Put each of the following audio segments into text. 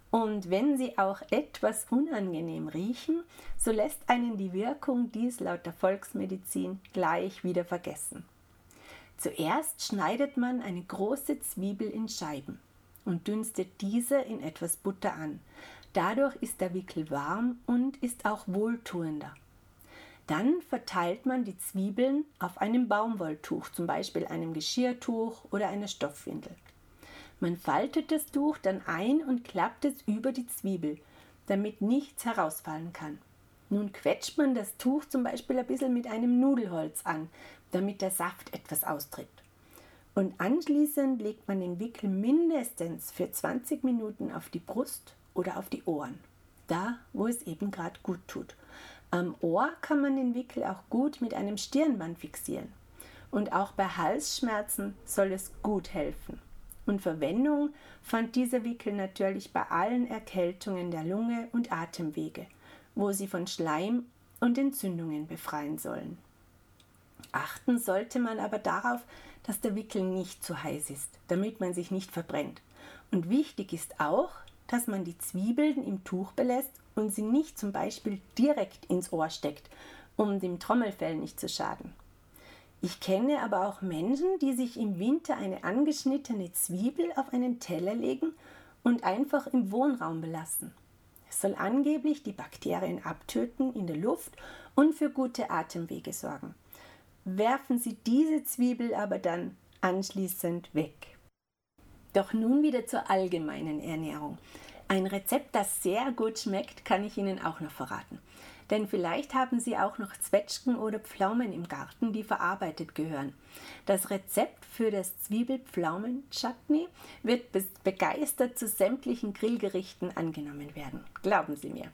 Und wenn sie auch etwas unangenehm riechen, so lässt einen die Wirkung dies laut der Volksmedizin gleich wieder vergessen. Zuerst schneidet man eine große Zwiebel in Scheiben und dünstet diese in etwas Butter an. Dadurch ist der Wickel warm und ist auch wohltuender. Dann verteilt man die Zwiebeln auf einem Baumwolltuch, zum Beispiel einem Geschirrtuch oder einer Stoffwindel. Man faltet das Tuch dann ein und klappt es über die Zwiebel, damit nichts herausfallen kann. Nun quetscht man das Tuch zum Beispiel ein bisschen mit einem Nudelholz an, damit der Saft etwas austritt. Und anschließend legt man den Wickel mindestens für 20 Minuten auf die Brust oder auf die Ohren, da wo es eben gerade gut tut. Am Ohr kann man den Wickel auch gut mit einem Stirnband fixieren. Und auch bei Halsschmerzen soll es gut helfen. Und Verwendung fand dieser Wickel natürlich bei allen Erkältungen der Lunge und Atemwege, wo sie von Schleim und Entzündungen befreien sollen. Achten sollte man aber darauf, dass der Wickel nicht zu heiß ist, damit man sich nicht verbrennt. Und wichtig ist auch, dass man die Zwiebeln im Tuch belässt und sie nicht zum Beispiel direkt ins Ohr steckt, um dem Trommelfell nicht zu schaden. Ich kenne aber auch Menschen, die sich im Winter eine angeschnittene Zwiebel auf einen Teller legen und einfach im Wohnraum belassen. Es soll angeblich die Bakterien abtöten in der Luft und für gute Atemwege sorgen. Werfen Sie diese Zwiebel aber dann anschließend weg. Doch nun wieder zur allgemeinen Ernährung. Ein Rezept, das sehr gut schmeckt, kann ich Ihnen auch noch verraten. Denn vielleicht haben Sie auch noch Zwetschgen oder Pflaumen im Garten, die verarbeitet gehören. Das Rezept für das Zwiebel-Pflaumen-Chutney wird begeistert zu sämtlichen Grillgerichten angenommen werden. Glauben Sie mir.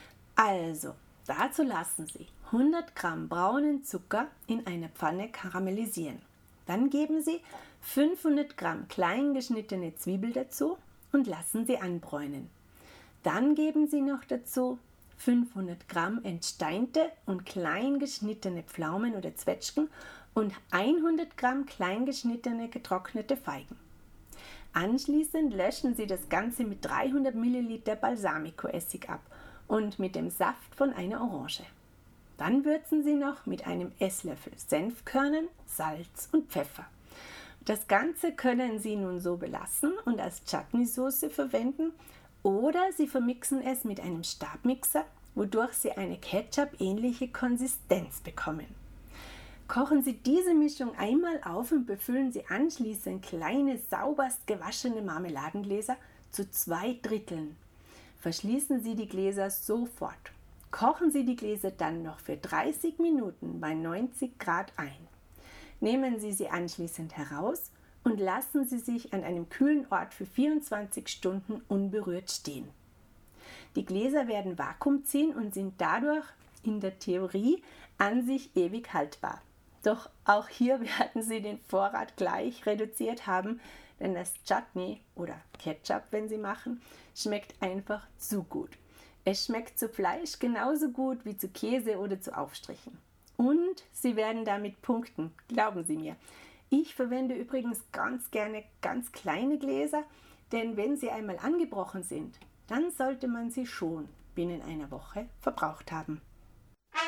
Also, dazu lassen Sie 100 Gramm braunen Zucker in einer Pfanne karamellisieren. Dann geben Sie 500 Gramm klein geschnittene Zwiebel dazu und lassen sie anbräunen. Dann geben Sie noch dazu 500 Gramm entsteinte und klein geschnittene Pflaumen oder Zwetschgen und 100 Gramm klein geschnittene getrocknete Feigen. Anschließend löschen Sie das Ganze mit 300 Milliliter Balsamico-Essig ab und mit dem Saft von einer Orange. Dann würzen Sie noch mit einem Esslöffel Senfkörnern, Salz und Pfeffer. Das Ganze können Sie nun so belassen und als Chutney-Soße verwenden oder Sie vermixen es mit einem Stabmixer, wodurch Sie eine Ketchup-ähnliche Konsistenz bekommen. Kochen Sie diese Mischung einmal auf und befüllen Sie anschließend kleine, sauberst gewaschene Marmeladengläser zu 2 Dritteln. Verschließen Sie die Gläser sofort. Kochen Sie die Gläser dann noch für 30 Minuten bei 90 Grad ein. Nehmen Sie sie anschließend heraus und lassen Sie sich an einem kühlen Ort für 24 Stunden unberührt stehen. Die Gläser werden Vakuum ziehen und sind dadurch in der Theorie an sich ewig haltbar. Doch auch hier werden Sie den Vorrat gleich reduziert haben, denn das Chutney oder Ketchup, wenn Sie machen, schmeckt einfach zu gut. Es schmeckt zu Fleisch genauso gut wie zu Käse oder zu Aufstrichen. Und Sie werden damit punkten, glauben Sie mir. Ich verwende übrigens ganz gerne ganz kleine Gläser, denn wenn sie einmal angebrochen sind, dann sollte man sie schon binnen einer Woche verbraucht haben.